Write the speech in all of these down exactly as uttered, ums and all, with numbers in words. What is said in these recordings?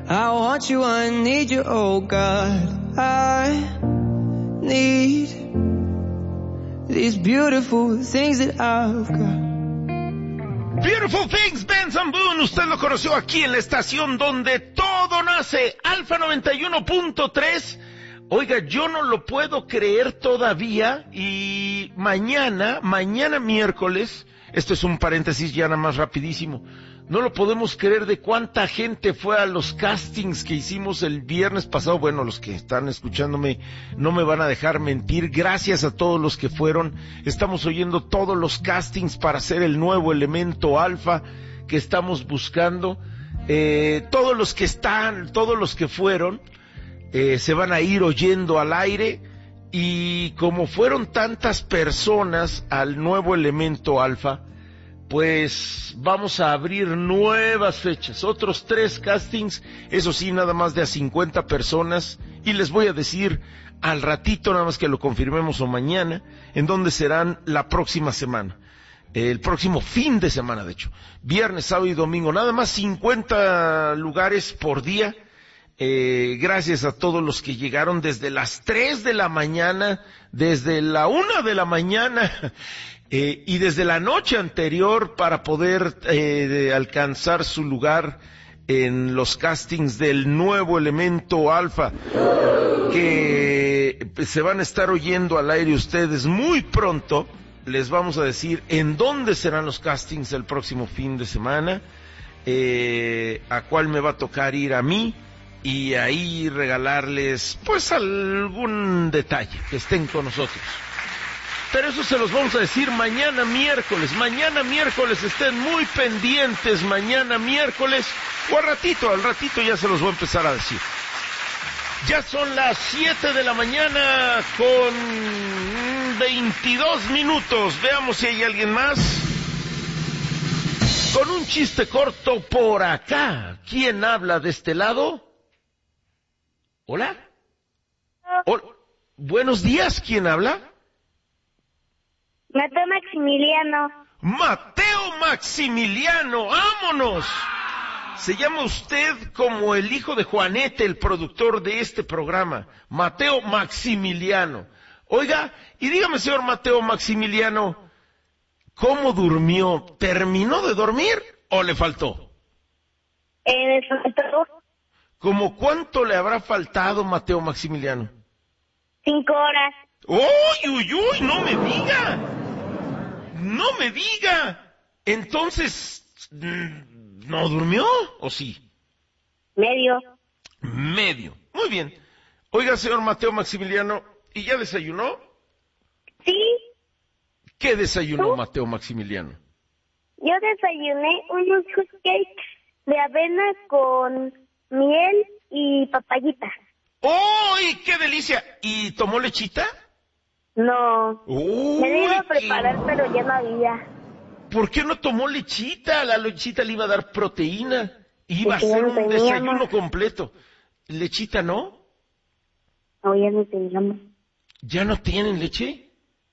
I want you, I need you, oh God. I need these beautiful things that I've got. Beautiful Things, Benson Boone, usted lo conoció aquí en la estación donde todo nace, Alfa noventa y uno punto tres. Oiga, yo no lo puedo creer todavía, y mañana, mañana miércoles, esto es un paréntesis ya nada más rapidísimo, no lo podemos creer de cuánta gente fue a los castings que hicimos el viernes pasado. Bueno, los que están escuchándome no me van a dejar mentir. Gracias a todos los que fueron. Estamos oyendo todos los castings para hacer el nuevo elemento alfa que estamos buscando. Eh, todos los que están, todos los que fueron, eh, se van a ir oyendo al aire. Y como fueron tantas personas al nuevo elemento alfa, pues vamos a abrir nuevas fechas, otros tres castings, eso sí, nada más de a cincuenta personas, y les voy a decir al ratito, nada más que lo confirmemos o mañana, en dónde serán la próxima semana, el próximo fin de semana, de hecho, viernes, sábado y domingo, nada más cincuenta lugares por día. Eh, gracias a todos los que llegaron desde las tres de la mañana, desde la una de la mañana, Eh, y desde la noche anterior para poder eh, alcanzar su lugar en los castings del nuevo elemento alfa, que se van a estar oyendo al aire ustedes muy pronto. Les vamos a decir en dónde serán los castings el próximo fin de semana, eh, a cuál me va a tocar ir a mí, y ahí regalarles pues algún detalle, que estén con nosotros. Pero eso se los vamos a decir mañana miércoles. Mañana miércoles, estén muy pendientes. Mañana miércoles, o al ratito, al ratito ya se los voy a empezar a decir. Ya son las siete de la mañana con veintidós minutos. Veamos si hay alguien más con un chiste corto por acá. ¿Quién habla de este lado? ¿Hola? Hola. Buenos días, ¿quién habla? Mateo Maximiliano. Mateo Maximiliano, ¡vámonos! Se llama usted como el hijo de Juanete, el productor de este programa, Mateo Maximiliano. Oiga, y dígame, señor Mateo Maximiliano, ¿cómo durmió? ¿Terminó de dormir o le faltó? Eh, ¿le faltó? ¿Cómo cuánto le habrá faltado, Mateo Maximiliano? Cinco horas. ¡Uy, uy, uy! ¡No me diga! ¡No me diga! Entonces, ¿no durmió o sí? Medio. Medio. Muy bien. Oiga, señor Mateo Maximiliano, ¿y ya desayunó? Sí. ¿Qué desayunó, ¿Tú? Mateo Maximiliano? Yo desayuné unos cupcakes de avena con miel y papayita. ¡Uy, qué delicia! ¿Y tomó lechita? No. Uy, Me lo iba a preparar, qué... pero ya no había. ¿Por qué no tomó lechita? La lechita le iba a dar proteína. Iba Porque a ser ya no un teníamos. desayuno completo. ¿Lechita no? No, ya no teníamos. ¿Ya no tienen leche?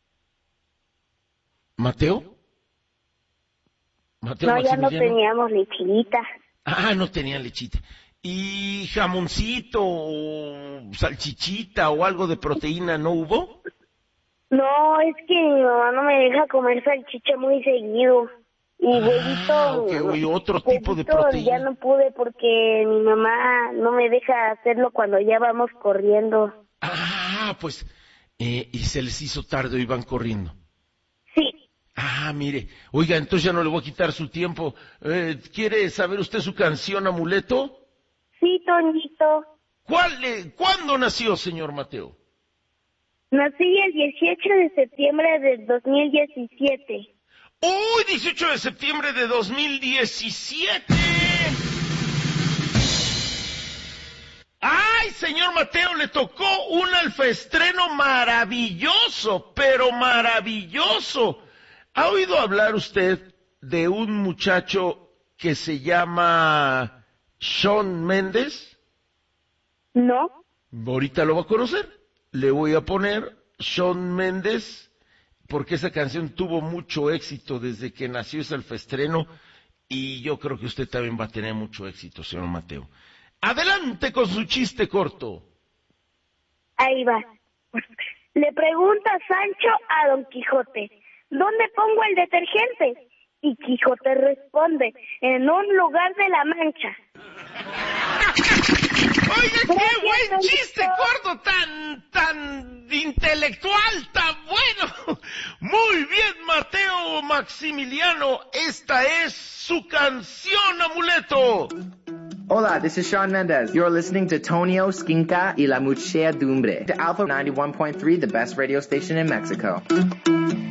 ¿Mateo? ¿Mateo No, ya no Maximiliano? teníamos lechita. Ah, no tenían lechita. ¿Y jamoncito o salchichita o algo de proteína no hubo? No, es que mi mamá no me deja comer salchicha muy seguido. Y huevito, Ah, ok, y otro tipo de huevito proteína. ya no pude porque mi mamá no me deja hacerlo cuando ya vamos corriendo. Ah, pues, eh, y se les hizo tarde o iban corriendo. Sí. Ah, mire, oiga, entonces ya no le voy a quitar su tiempo. Eh, ¿Quiere saber usted su canción, Amuleto? Sí, Toñito. ¿Cuál, eh, ¿Cuándo nació, señor Mateo? Nací el dieciocho de septiembre del dos mil diecisiete. ¡Uy, dieciocho de septiembre de dos mil diecisiete! ¡Ay, señor Mateo, le tocó un alfaestreno maravilloso, pero maravilloso! ¿Ha oído hablar usted de un muchacho que se llama Shawn Mendes? ¿No? Ahorita lo va a conocer. Le voy a poner Shawn Mendes, porque esa canción tuvo mucho éxito desde que nació ese alfaestreno, y yo creo que usted también va a tener mucho éxito, señor Mateo. Adelante con su chiste corto. Ahí va. Le pregunta Sancho a Don Quijote, ¿dónde pongo el detergente? Y Quijote responde, en un lugar de la Mancha. Oiga, qué buen chiste corto, tan, tan intelectual, tan bueno. Muy bien, Mateo Maximiliano, esta es su canción, Amuleto. Hola, this is Shawn Mendes. You're listening to Tonio, Skinka y La Muchedumbre. To Alpha ninety-one point three, the best radio station in Mexico.